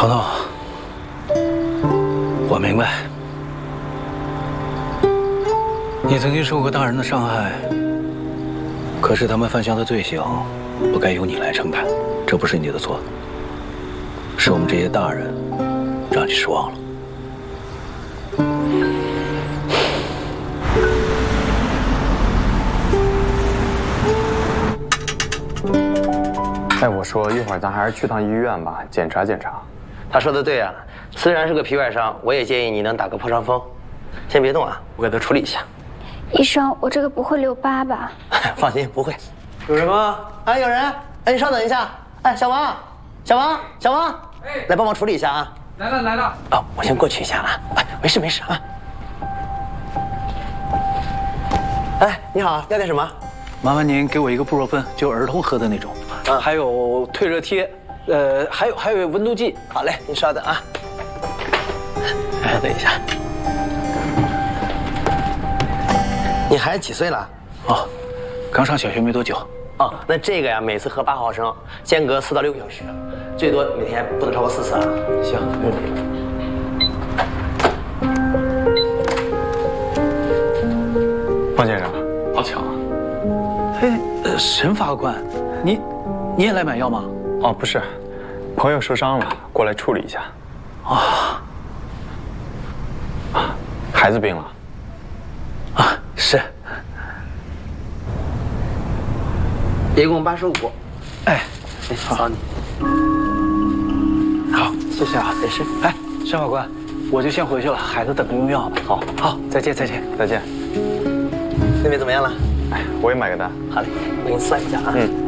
彤彤，我明白，你曾经受过大人的伤害，可是他们犯下的罪行，不该由你来承担，这不是你的错，是我们这些大人让你失望了。 哎，我说一会儿咱还是去趟医院吧，检查检查。 他说的对啊，虽然是个皮外伤，我也建议你能打个破伤风。先别动啊，我给他处理一下。 医生，我这个不会留疤吧？ 放心，不会。有人吗？哎，有人。哎，你稍等一下。哎，小王，小王，小王，哎，来帮忙处理一下啊。 来了来了。 哦，我先过去一下啊。哎，没事没事啊。哎，你好，要点什么？ 麻烦您给我一个布洛芬，就儿童喝的那种，还有退热贴，还有温度计。 好嘞，您稍等啊。哎，等一下。你孩子几岁了？ 哦，刚上小学没多久。 哦，那这个呀，每次喝8毫升，间隔4到6个小时，最多每天不能超过4次啊。行，没问题。 方先生， 好巧啊！哎，沈法官，你也来买药吗？ 哦，不是，朋友受伤了，过来处理一下。孩子病了。 啊，是。 一共85。 哎， 好你。 好，谢谢啊，没事。哎，沈法官，我就先回去了，孩子等着用药呢。好，再见，再见， 再见。 那边怎么样了？ 哎，我也买个单。 好嘞，我给你算一下啊。